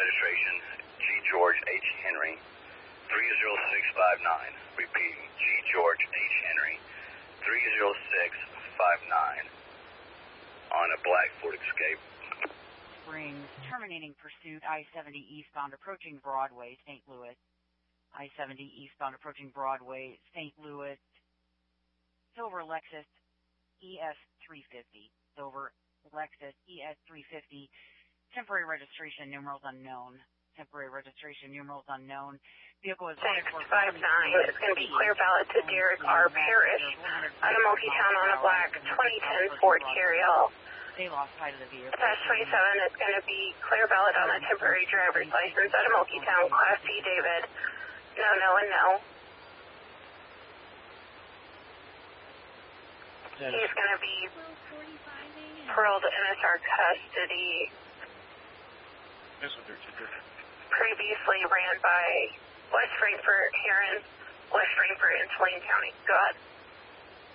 registration G. George H. Henry, 30659. Repeating, G. George H. Henry, 30659. On a black Ford Escape. Springs, terminating pursuit, I-70 eastbound approaching Broadway, St. Louis. I-70 eastbound approaching Broadway, St. Louis. Silver Lexus ES350. Silver Lexus ES350. Temporary registration, numerals unknown. Temporary registration, numerals unknown. Vehicle is 659. It's going to be clear ballot to Derek R. Parrish out of Moki Town on a black 2010 Ford Carryall. They lost sight of the vehicle. Dash 27 is going to be clear ballot on a temporary driver's license out of Moki Town, Class C, David. No, no, and no. He's going to be paroled to MSR custody. Previously ran by West Frankfort, Heron, West Frankfort, and Tulane County. Go ahead.